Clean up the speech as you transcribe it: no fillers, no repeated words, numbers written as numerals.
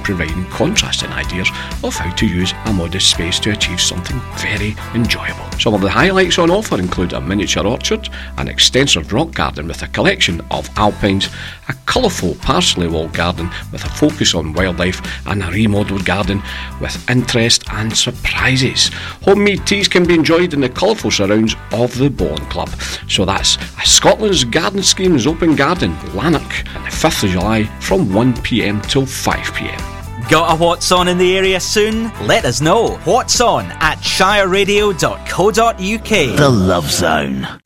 providing contrasting ideas of how to use a modest space to achieve something very enjoyable. Some of the highlights on offer include a miniature orchard, an extensive rock garden with a collection of alpines, a colourful parsley wall garden with a focus on wildlife, and a remodelled garden with interest and surprises. Homemade teas can be enjoyed in the colourful surrounds of the Bowling Club. So that's Scotland's Garden Schemes Open Garden, Lanark, on the 5th of July from 1pm till 5pm. Got a What's On in the area soon? Let us know. What's On at shireradio.co.uk. The Love Zone.